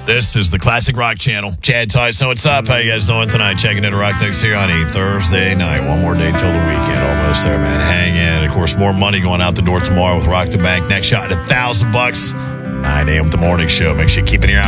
This is the Classic Rock Channel. Chad Tyson, what's up? How you guys doing tonight? Checking into Rock Next here on a Thursday night. One more day till the weekend. Almost there, man. Hang in. Of course, more money going out the door tomorrow with Rock the Bank. Next shot at $1,000. 9 a.m. the morning show. Make sure you keep an ear out.